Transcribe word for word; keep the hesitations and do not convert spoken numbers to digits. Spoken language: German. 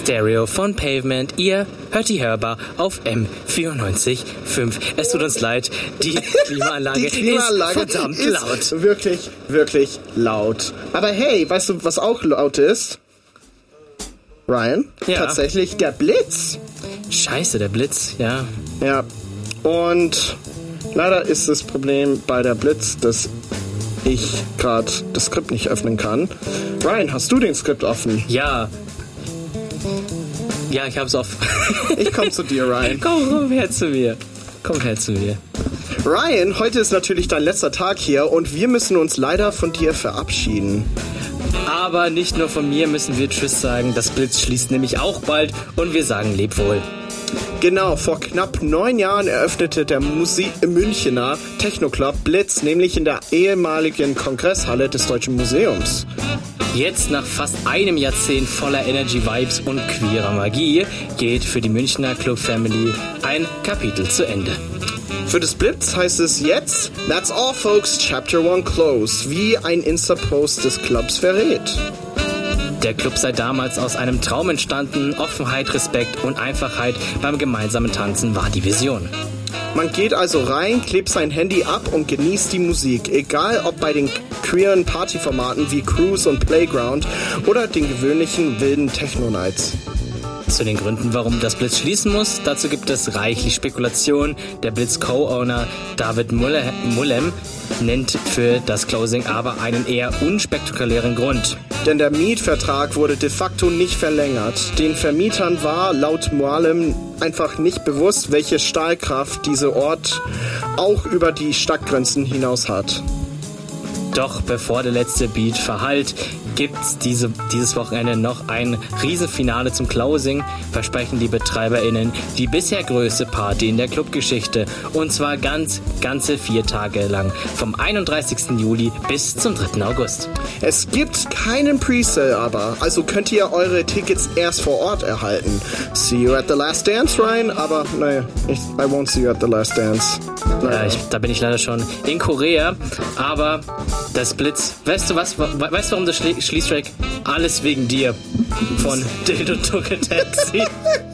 Stereo von Pavement. Ihr hört die Hörbar auf M vierundneunzig Komma fünf. Es tut uns leid, die Klimaanlage, die Klimaanlage ist verdammt ist laut. Wirklich, wirklich laut. Aber hey, weißt du, was auch laut ist? Ryan? Ja. Tatsächlich der Blitz. Scheiße, der Blitz, ja. Ja. Und leider ist das Problem bei der Blitz, dass ich gerade das Skript nicht öffnen kann. Ryan, hast du den Skript offen? Ja. Ja, ich hab's offen. Ich komm zu dir, Ryan. Komm, komm her zu mir. Komm her zu mir. Ryan, heute ist natürlich dein letzter Tag hier und wir müssen uns leider von dir verabschieden. Aber nicht nur von mir müssen wir Tschüss sagen. Das Blitz schließt nämlich auch bald und wir sagen leb wohl. Genau, vor knapp neun Jahren eröffnete der Musik Münchener Techno-Club Blitz, nämlich in der ehemaligen Kongresshalle des Deutschen Museums. Jetzt, nach fast einem Jahrzehnt voller Energy-Vibes und queerer Magie, geht für die Münchner Club-Family ein Kapitel zu Ende. Für das Blitz heißt es jetzt, That's all folks, Chapter one closed, wie ein Insta-Post des Clubs verrät. Der Club sei damals aus einem Traum entstanden, Offenheit, Respekt und Einfachheit beim gemeinsamen Tanzen war die Vision. Man geht also rein, klebt sein Handy ab und genießt die Musik, egal ob bei den queeren Partyformaten wie Cruise und Playground oder den gewöhnlichen wilden Techno-Nights. Zu den Gründen, warum das Blitz schließen muss, dazu gibt es reichlich Spekulation. Der Blitz-Co-Owner David Mullem nennt für das Closing aber einen eher unspektakulären Grund. Denn der Mietvertrag wurde de facto nicht verlängert. Den Vermietern war laut Mullem einfach nicht bewusst, welche Strahlkraft dieser Ort auch über die Stadtgrenzen hinaus hat. Doch bevor der letzte Beat verhallt, gibt's diese, dieses Wochenende noch ein Riesenfinale zum Closing, versprechen die BetreiberInnen die bisher größte Party in der Clubgeschichte. Und zwar ganz, ganze vier Tage lang, vom einunddreißigsten Juli bis zum dritten August. Es gibt keinen Presale aber, also könnt ihr eure Tickets erst vor Ort erhalten. See you at the last dance, Ryan, aber naja, ich, I won't see you at the last dance. Naja. Ja, ich, da bin ich leider schon in Korea, aber das Blitz, weißt du was, weißt du warum das Schli- Schließtrack? Alles wegen dir von Dildo Took a Taxi.